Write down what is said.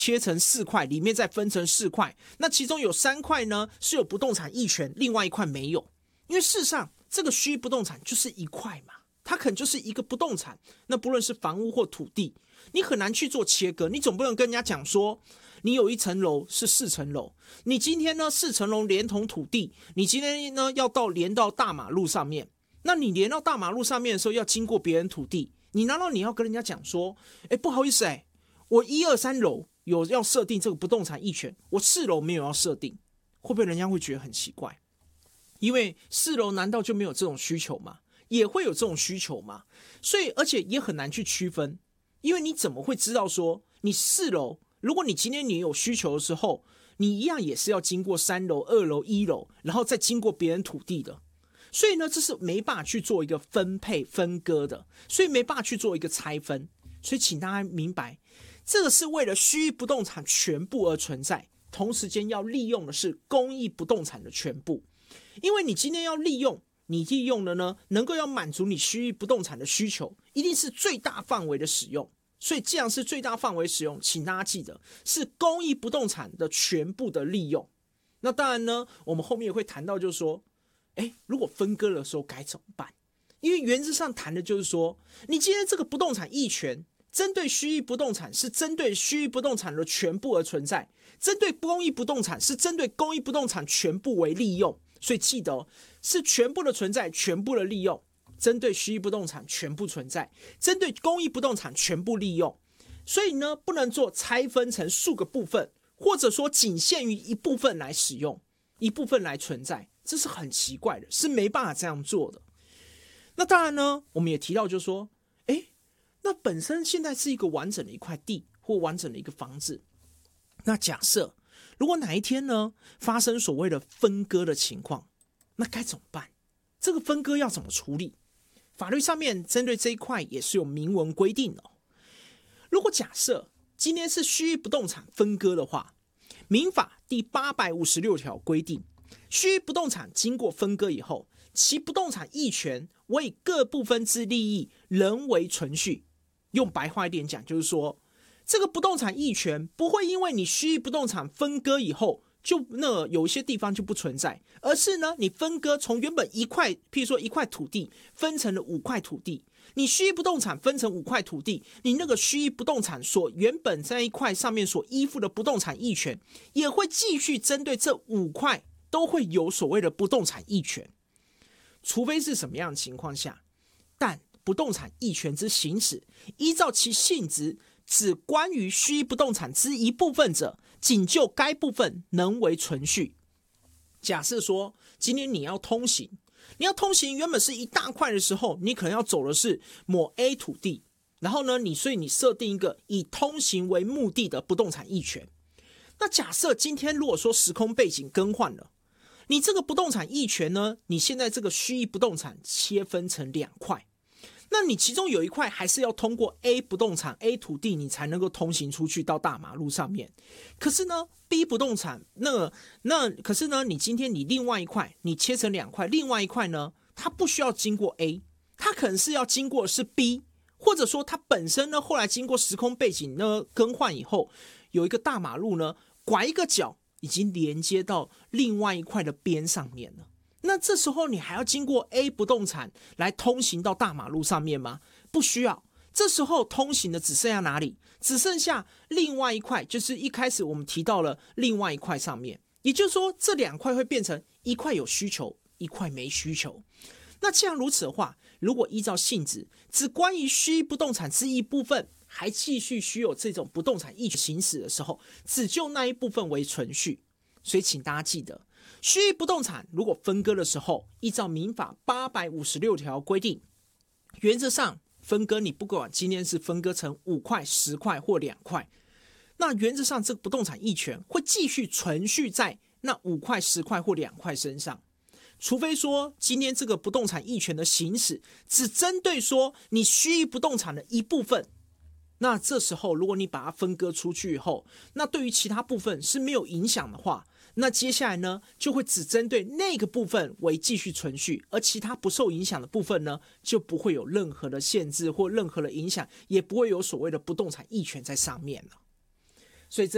切成4块，里面再分成4块，那其中有3块呢是有不动产役权，另外1块没有。因为事实上这个虚不动产就是1块嘛，它可能就是一个不动产，那不论是房屋或土地，你很难去做切割。你总不能跟人家讲说你有1层楼是4层楼，你今天呢4层楼连同土地，你今天呢要连到大马路上面，那你连到大马路上面的时候要经过别人土地，你难道你要跟人家讲说不好意思我1、2、3楼有要设定这个不动产役权，我4楼没有要设定，会不会人家会觉得很奇怪？因为4楼难道就没有这种需求吗？也会有这种需求吗？所以而且也很难去区分，因为你怎么会知道说你4楼，如果你今天你有需求的时候，你一样也是要经过3楼、2楼、1楼，然后再经过别人土地的。所以呢，这是没办法去做一个分配分割的，所以没办法去做一个拆分。所以请大家明白，这个是为了虚不动产全部而存在，同时间要利用的是公益不动产的全部。因为你今天要利用，你利用的呢，能够要满足你虚不动产的需求，一定是最大范围的使用。所以既然是最大范围使用，请大家记得是公益不动产的全部的利用。那当然呢，我们后面也会谈到，就是说如果分割的时候该怎么办？因为原则上谈的就是说，你今天这个不动产役权针对虚役不动产是针对虚役不动产的全部而存在，针对公益不动产是针对公益不动产全部为利用。所以记得是全部的存在，全部的利用，针对虚役不动产全部存在，针对公益不动产全部利用。所以呢，不能做拆分成数个部分，或者说仅限于一部分来使用，一部分来存在，这是很奇怪的，是没办法这样做的。那当然呢，我们也提到就是说，那本身现在是一个完整的一块地或完整的一个房子，那假设如果哪一天呢发生所谓的分割的情况，那该怎么办？这个分割要怎么处理？法律上面针对这一块也是有明文规定的。如果假设今天是虚役不动产分割的话，民法第856条规定，虚役不动产经过分割以后，其不动产役权为各部分之利益仍为存续。用白话一点讲，就是说这个不动产役权不会因为你虚役不动产分割以后就有一些地方就不存在，而是呢你分割从原本一块，譬如说1块土地分成了5块土地，你虚役不动产分成5块土地，你那个虚役不动产所原本在一块上面所依附的不动产役权也会继续针对这5块都会有所谓的不动产役权。除非是什么样的情况下，但不动产役权之行使，依照其性质，只关于虚役不动产之一部分者，仅就该部分能为存续。假设说今天你要通行原本是一大块的时候，你可能要走的是某 A 土地，然后呢所以你设定一个以通行为目的的不动产役权。那假设今天如果说时空背景更换了，你这个不动产役权呢，你现在这个虚役不动产切分成2块，那你其中有一块还是要通过 A 不动产 A 土地，你才能够通行出去到大马路上面。可是呢 B 不动产可是呢你今天你另外一块你切成2块，另外一块呢它不需要经过 A， 它可能是要经过是 B， 或者说它本身呢后来经过时空背景呢更换以后，有一个大马路呢拐一个角已经连接到另外一块的边上面了。那这时候你还要经过 A 不动产来通行到大马路上面吗？不需要。这时候通行的只剩下哪里？只剩下另外一块，就是一开始我们提到了另外一块上面。也就是说这2块会变成一块有需求，一块没需求。那既然如此的话，如果依照性质只关于虚役不动产之一部分还继续需有这种不动产役权行使的时候，只就那一部分为存续。所以请大家记得，虚役不动产如果分割的时候，依照民法856条规定，原则上分割你不管今天是分割成5块、10块或2块，那原则上这个不动产役权会继续存续在那5块、10块或2块身上。除非说今天这个不动产役权的行使只针对说你虚役不动产的一部分，那这时候如果你把它分割出去以后，那对于其他部分是没有影响的话，那接下来呢就会只针对那个部分为继续存续，而其他不受影响的部分呢就不会有任何的限制或任何的影响，也不会有所谓的不动产役权在上面了。所以这